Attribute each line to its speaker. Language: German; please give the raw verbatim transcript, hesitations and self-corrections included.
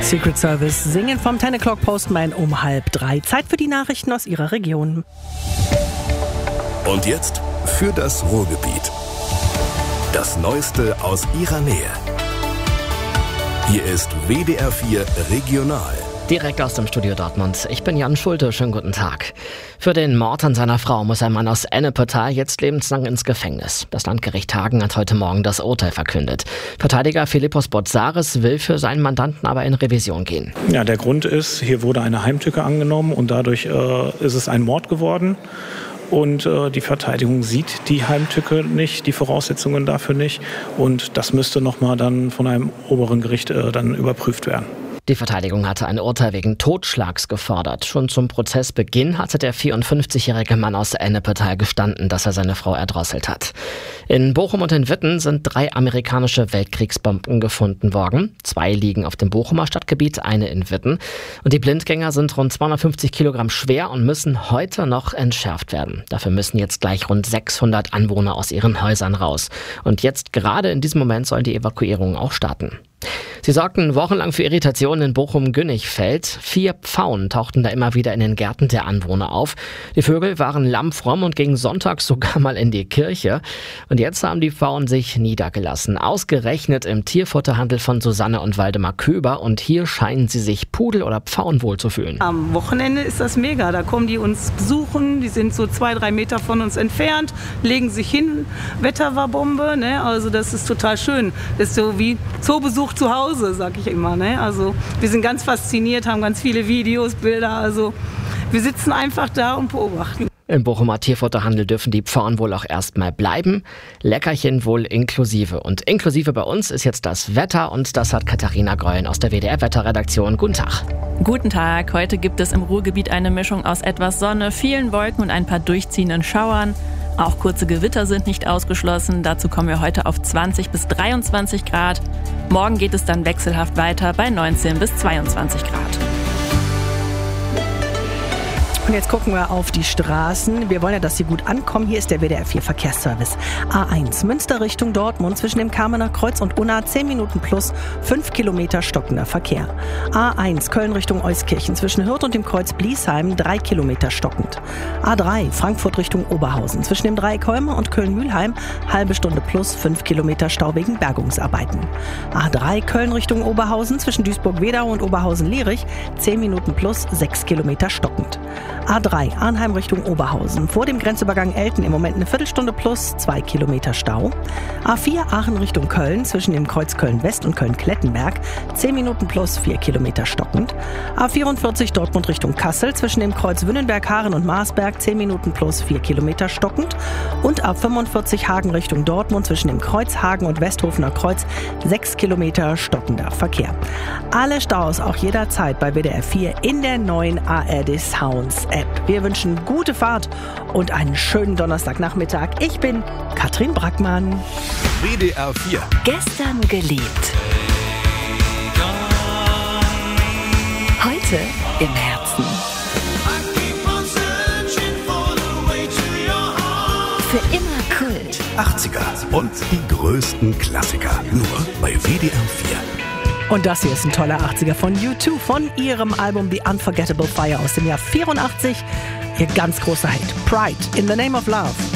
Speaker 1: Secret Service singen vom ten O'Clock Postman um halb drei. Zeit für die Nachrichten aus Ihrer Region.
Speaker 2: Und jetzt für das Ruhrgebiet. Das Neueste aus Ihrer Nähe. Hier ist W D R vier Regional.
Speaker 3: Direkt aus dem Studio Dortmund. Ich bin Jan Schulte. Schönen guten Tag. Für den Mord an seiner Frau muss ein Mann aus Ennepetal jetzt lebenslang ins Gefängnis. Das Landgericht Hagen hat heute Morgen das Urteil verkündet. Verteidiger Philippos Botzaris will für seinen Mandanten aber in Revision gehen.
Speaker 4: Ja, der Grund ist, hier wurde eine Heimtücke angenommen und dadurch äh, ist es ein Mord geworden. Und äh, die Verteidigung sieht die Heimtücke nicht, die Voraussetzungen dafür nicht. Und das müsste nochmal dann von einem oberen Gericht äh, dann überprüft werden.
Speaker 3: Die Verteidigung hatte ein Urteil wegen Totschlags gefordert. Schon zum Prozessbeginn hatte der vierundfünfzigjährige Mann aus Ennepetal gestanden, dass er seine Frau erdrosselt hat. In Bochum und in Witten sind drei amerikanische Weltkriegsbomben gefunden worden. Zwei liegen auf dem Bochumer Stadtgebiet, eine in Witten. Und die Blindgänger sind rund zweihundertfünfzig Kilogramm schwer und müssen heute noch entschärft werden. Dafür müssen jetzt gleich rund sechshundert Anwohner aus ihren Häusern raus. Und jetzt, gerade in diesem Moment, sollen die Evakuierungen auch starten. Sie sorgten wochenlang für Irritationen in Bochum-Günichfeld. Vier Pfauen tauchten da immer wieder in den Gärten der Anwohner auf. Die Vögel waren lammfromm und gingen sonntags sogar mal in die Kirche. Und jetzt haben die Pfauen sich niedergelassen. Ausgerechnet im Tierfutterhandel von Susanne und Waldemar Köber. Und hier scheinen sie sich Pudel- oder Pfauenwohl zu fühlen.
Speaker 5: Am Wochenende ist das mega. Da kommen die uns besuchen. Die sind so zwei, drei Meter von uns entfernt, legen sich hin. Wetter war Bombe, ne? Also das ist total schön. Das ist so wie Zoobesuch zu Hause, sag ich immer. Ne? Also wir sind ganz fasziniert, haben ganz viele Videos, Bilder. Also wir sitzen einfach da und beobachten.
Speaker 3: Im Bochumer Tierfutterhandel dürfen die Pfauen wohl auch erstmal bleiben. Leckerchen wohl inklusive. Und inklusive bei uns ist jetzt das Wetter und das hat Katharina Greulen aus der W D R-Wetterredaktion. Guten Tag.
Speaker 6: Guten Tag. Heute gibt es im Ruhrgebiet eine Mischung aus etwas Sonne, vielen Wolken und ein paar durchziehenden Schauern. Auch kurze Gewitter sind nicht ausgeschlossen. Dazu kommen wir heute auf zwanzig bis dreiundzwanzig Grad. Morgen geht es dann wechselhaft weiter bei neunzehn bis zweiundzwanzig Grad.
Speaker 1: Und jetzt gucken wir auf die Straßen. Wir wollen ja, dass sie gut ankommen. Hier ist der W D R vier Verkehrsservice. A eins, Münster Richtung Dortmund, zwischen dem Kamener Kreuz und Unna, zehn Minuten plus, fünf Kilometer stockender Verkehr. A eins, Köln Richtung Euskirchen, zwischen Hürth und dem Kreuz Bliesheim, drei Kilometer stockend. A drei, Frankfurt Richtung Oberhausen, zwischen dem Dreieck Holme und Köln-Mühlheim, halbe Stunde plus, fünf Kilometer Stau wegen Bergungsarbeiten. A drei, Köln Richtung Oberhausen, zwischen Duisburg-Wedau und Oberhausen-Lierich, zehn Minuten plus, sechs Kilometer stockend. A drei, Arnheim Richtung Oberhausen. Vor dem Grenzübergang Elten im Moment eine Viertelstunde plus, zwei Kilometer Stau. A vier, Aachen Richtung Köln, zwischen dem Kreuz Köln-West und Köln-Klettenberg, zehn Minuten plus, vier Kilometer stockend. A vierundvierzig, Dortmund Richtung Kassel, zwischen dem Kreuz Wünnenberg-Haaren und Marsberg, zehn Minuten plus, vier Kilometer stockend. Und A fünfundvierzig, Hagen Richtung Dortmund, zwischen dem Kreuz Hagen und Westhofener Kreuz, sechs Kilometer stockender Verkehr. Alle Staus auch jederzeit bei W D R vier in der neuen A R D Sounds App. Wir wünschen gute Fahrt und einen schönen Donnerstagnachmittag. Ich bin Katrin Brackmann.
Speaker 2: W D R vier.
Speaker 7: Gestern geliebt. Heute im Herzen. Für immer Kult.
Speaker 2: achtziger und die größten Klassiker. Nur bei W D R vier.
Speaker 1: Und das hier ist ein toller achtziger von U zwei von ihrem Album The Unforgettable Fire aus dem Jahr vierundachtzig. Ihr ganz großer Hit. Pride in the Name of Love.